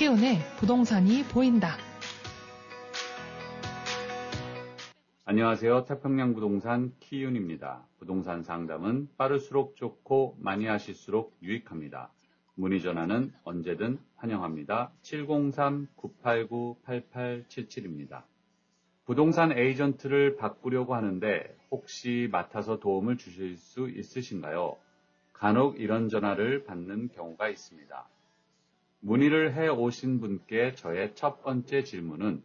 키운의 부동산이 보인다. 안녕하세요. 태평양 부동산 키윤입니다. 부동산 상담은 빠를수록 좋고 많이 하실수록 유익합니다. 문의 전화는 언제든 환영합니다. 703-989-8877입니다. 부동산 에이전트를 바꾸려고 하는데 혹시 맡아서 도움을 주실 수 있으신가요? 간혹 이런 전화를 받는 경우가 있습니다. 문의를 해 오신 분께 저의 첫 번째 질문은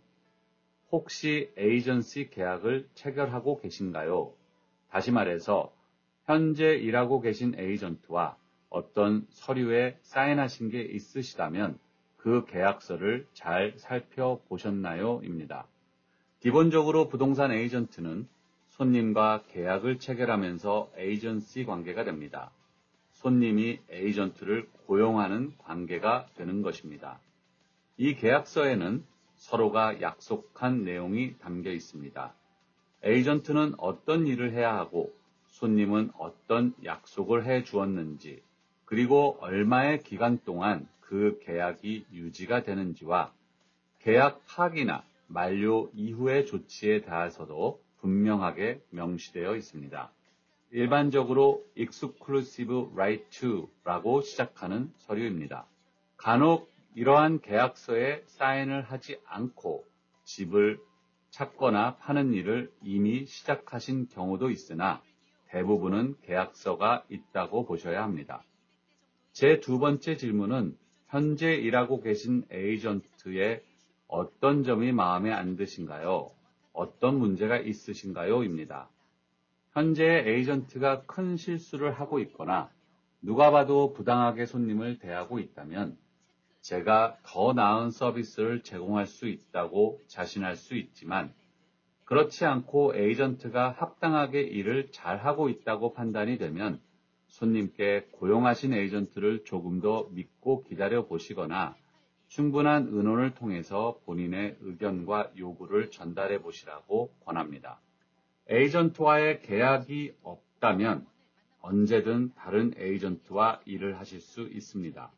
혹시 에이전시 계약을 체결하고 계신가요? 다시 말해서 현재 일하고 계신 에이전트와 어떤 서류에 사인하신 게 있으시다면 그 계약서를 잘 살펴보셨나요? 입니다. 기본적으로 부동산 에이전트는 손님과 계약을 체결하면서 에이전시 관계가 됩니다. 손님이 에이전트를 고용하는 관계가 되는 것입니다. 이 계약서에는 서로가 약속한 내용이 담겨 있습니다. 에이전트는 어떤 일을 해야 하고 손님은 어떤 약속을 해 주었는지 그리고 얼마의 기간 동안 그 계약이 유지가 되는지와 계약 파기나 만료 이후의 조치에 대해서도 분명하게 명시되어 있습니다. 일반적으로 exclusive right to라고 시작하는 서류입니다. 간혹 이러한 계약서에 사인을 하지 않고 집을 찾거나 파는 일을 이미 시작하신 경우도 있으나 대부분은 계약서가 있다고 보셔야 합니다. 제 두 번째 질문은 현재 일하고 계신 에이전트의 어떤 점이 마음에 안 드신가요? 어떤 문제가 있으신가요? 입니다. 현재 에이전트가 큰 실수를 하고 있거나 누가 봐도 부당하게 손님을 대하고 있다면 제가 더 나은 서비스를 제공할 수 있다고 자신할 수 있지만 그렇지 않고 에이전트가 합당하게 일을 잘하고 있다고 판단이 되면 손님께 고용하신 에이전트를 조금 더 믿고 기다려 보시거나 충분한 의논을 통해서 본인의 의견과 요구를 전달해 보시라고 권합니다. 에이전트와의 계약이 없다면 언제든 다른 에이전트와 일을 하실 수 있습니다.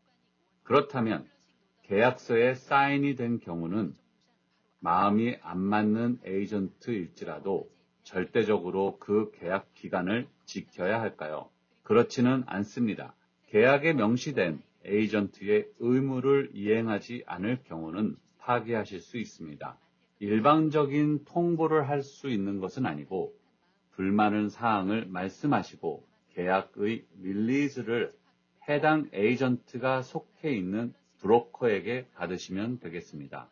그렇다면 계약서에 사인이 된 경우는 마음이 안 맞는 에이전트일지라도 절대적으로 그 계약 기간을 지켜야 할까요? 그렇지는 않습니다. 계약에 명시된 에이전트의 의무를 이행하지 않을 경우는 파기하실 수 있습니다. 일방적인 통보를 할 수 있는 것은 아니고 불만은 사항을 말씀하시고 계약의 릴리즈를 해당 에이전트가 속해 있는 브로커에게 받으시면 되겠습니다.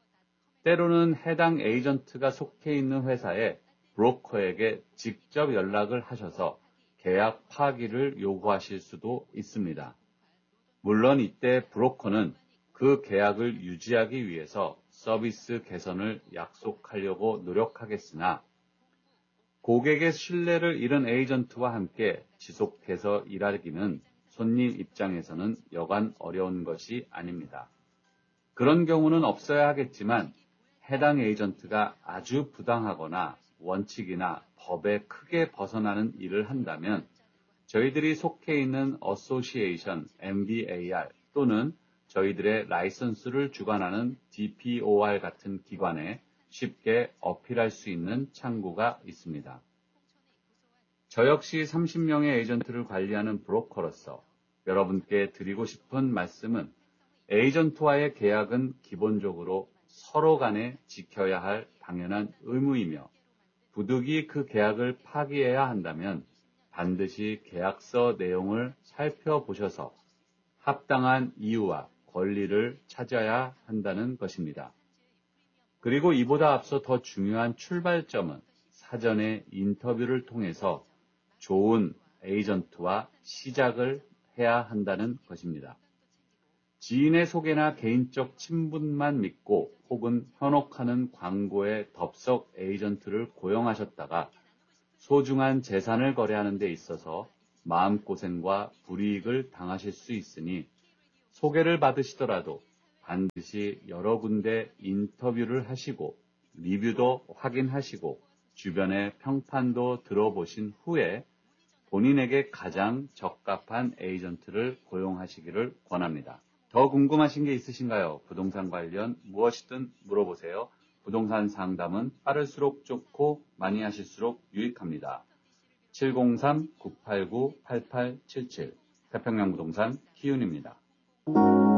때로는 해당 에이전트가 속해 있는 회사의 브로커에게 직접 연락을 하셔서 계약 파기를 요구하실 수도 있습니다. 물론 이때 브로커는 그 계약을 유지하기 위해서 서비스 개선을 약속하려고 노력하겠으나 고객의 신뢰를 잃은 에이전트와 함께 지속해서 일하기는 손님 입장에서는 여간 어려운 것이 아닙니다. 그런 경우는 없어야 하겠지만 해당 에이전트가 아주 부당하거나 원칙이나 법에 크게 벗어나는 일을 한다면 저희들이 속해 있는 어소시에이션 MBAR 또는 저희들의 라이선스를 주관하는 DPOR 같은 기관에 쉽게 어필할 수 있는 창구가 있습니다. 저 역시 30명의 에이전트를 관리하는 브로커로서 여러분께 드리고 싶은 말씀은 에이전트와의 계약은 기본적으로 서로 간에 지켜야 할 당연한 의무이며 부득이 그 계약을 파기해야 한다면 반드시 계약서 내용을 살펴보셔서 합당한 이유와 권리를 찾아야 한다는 것입니다. 그리고 이보다 앞서 더 중요한 출발점은 사전에 인터뷰를 통해서 좋은 에이전트와 시작을 해야 한다는 것입니다. 지인의 소개나 개인적 친분만 믿고 혹은 현혹하는 광고에 덥석 에이전트를 고용하셨다가 소중한 재산을 거래하는 데 있어서 마음고생과 불이익을 당하실 수 있으니 소개를 받으시더라도 반드시 여러 군데 인터뷰를 하시고 리뷰도 확인하시고 주변의 평판도 들어보신 후에 본인에게 가장 적합한 에이전트를 고용하시기를 권합니다. 더 궁금하신 게 있으신가요? 부동산 관련 무엇이든 물어보세요. 부동산 상담은 빠를수록 좋고 많이 하실수록 유익합니다. 703-989-8877 태평양 부동산 키윤입니다.